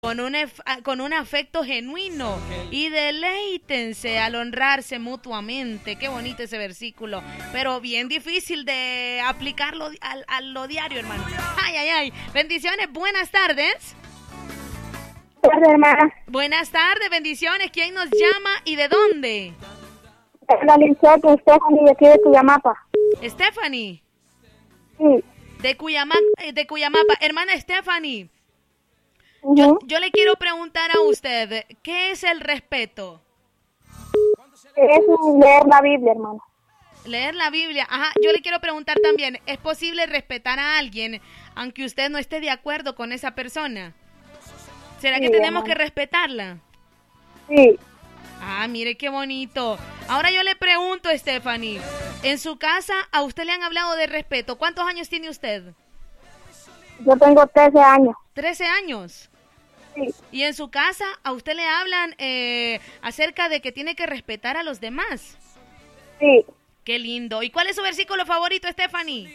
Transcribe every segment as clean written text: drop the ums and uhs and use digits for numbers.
con un afecto genuino y deleítense al honrarse mutuamente. Qué bonito ese versículo, pero bien difícil de aplicarlo a lo diario, hermano. Ay, ay, ay. Bendiciones, buenas tardes. Buenas tardes, hermana. Buenas tardes, bendiciones. ¿Quién nos llama y de dónde? La licenciada Stephanie de aquí de Cuyamapa. Stephanie. Sí. De Cuyamapa. Hermana Stephanie. Uh-huh. Yo le quiero preguntar a usted, ¿qué es el respeto? Es leer la Biblia, hermano. Leer la Biblia. Ajá, yo le quiero preguntar también, ¿es posible respetar a alguien aunque usted no esté de acuerdo con esa persona? ¿Será que tenemos que respetarla? Sí. Ah, mire qué bonito. Ahora yo le pregunto, Stephanie, en su casa a usted le han hablado de respeto. ¿Cuántos años tiene usted? Yo tengo 13 años. 13 años. Sí. Y en su casa a usted le hablan acerca de que tiene que respetar a los demás. Sí. Qué lindo. ¿Y cuál es su versículo favorito, Stephanie?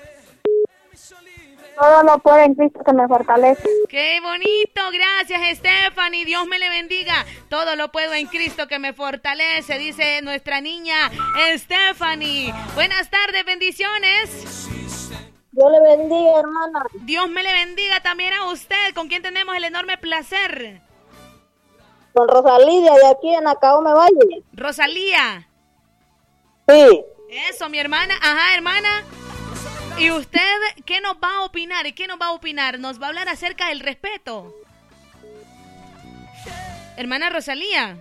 Todo lo puedo en Cristo que me fortalece. ¡Qué bonito! Gracias, Stephanie. Dios me le bendiga. Todo lo puedo en Cristo que me fortalece, dice nuestra niña Stephanie. Buenas tardes, bendiciones. Dios le bendiga, hermana. Dios me le bendiga también a usted. ¿Con quién tenemos el enorme placer? Con Rosalía de aquí en Acaome Valle. Rosalía. Sí. Eso, mi hermana. Ajá, hermana. ¿Y usted qué nos va a opinar? ¿Y qué nos va a opinar? ¿Nos va a hablar acerca del respeto? Hermana Rosalía.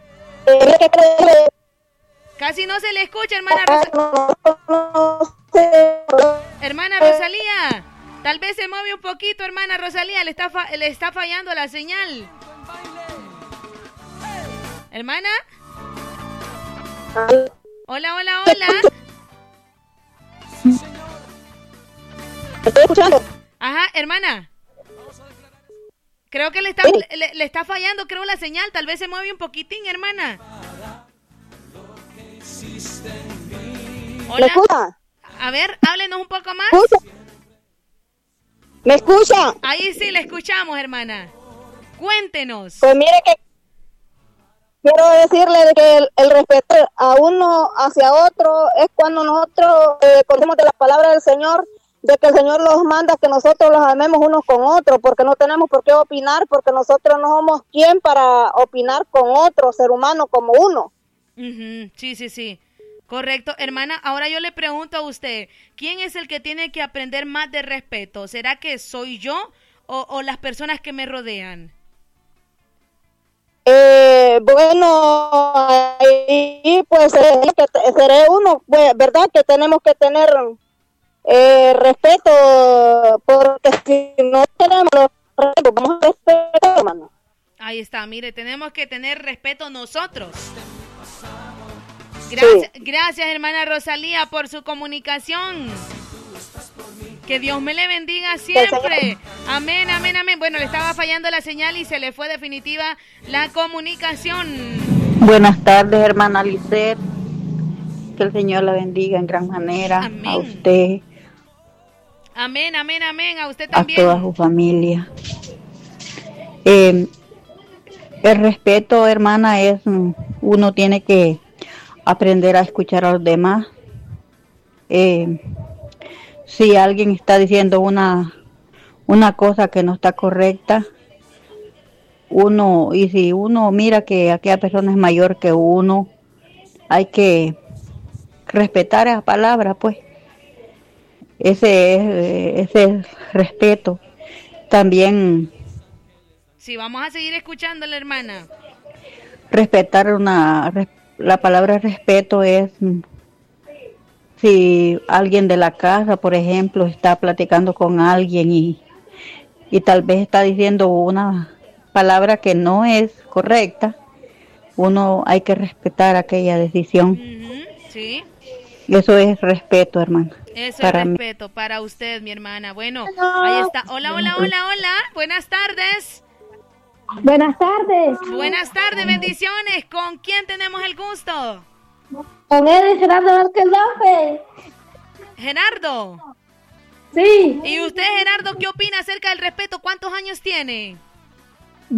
Casi no se le escucha, hermana Rosalía. Hermana Rosalía. Tal vez se mueve un poquito, hermana Rosalía. Le está fallando la señal. Hermana. Hola, hola, hola. ¿Estoy escuchando? Ajá, hermana. Creo que le está fallando, creo, la señal. Tal vez se mueve un poquitín, hermana. Hola. ¿Me escucha? A ver, háblenos un poco más. ¿Me escucha? Ahí sí le escuchamos, hermana. Cuéntenos. Pues mire que quiero decirle de que el respeto a uno hacia otro es cuando nosotros conocemos de la palabra del Señor, de que el Señor los manda que nosotros los amemos unos con otros, porque no tenemos por qué opinar, porque nosotros no somos quien para opinar con otro ser humano como uno. Uh-huh. Sí, sí, sí. Correcto. Hermana, ahora yo le pregunto a usted, ¿quién es el que tiene que aprender más de respeto? ¿Será que soy yo o las personas que me rodean? Bueno, ahí pues seré uno, pues, ¿verdad? Que tenemos que tener respeto, porque si no tenemos respeto, vamos a respetar, hermano. Ahí está, mire, tenemos que tener respeto nosotros. Gracias, hermana Rosalía, por su comunicación. Que Dios me le bendiga siempre. Amén, amén, amén. Bueno, le estaba fallando la señal y se le fue definitiva la comunicación. Buenas tardes, hermana Lisette. Que el Señor la bendiga en gran manera. Amén. A usted. Amén, amén, amén. A usted también. A toda su familia. El respeto, hermana, es uno tiene que aprender a escuchar a los demás. Si alguien está diciendo una cosa que no está correcta, y si uno mira que aquella persona es mayor que uno, hay que respetar esa palabra, pues. Ese es respeto. También Sí, vamos a seguir escuchándola, hermana. respetar la palabra respeto es si alguien de la casa, por ejemplo, está platicando con alguien y tal vez está diciendo una palabra que no es correcta, uno hay que respetar aquella decisión. Uh-huh, sí. Eso es respeto, hermana. Eso es respeto para usted, mi hermana. Bueno, ahí está. Hola, hola, hola, hola. Buenas tardes. Buenas tardes. Buenas tardes, bendiciones. ¿Con quién tenemos el gusto? Con él, Gerardo Vázquez López. Gerardo. Sí. ¿Y usted, Gerardo, qué opina acerca del respeto? ¿Cuántos años tiene?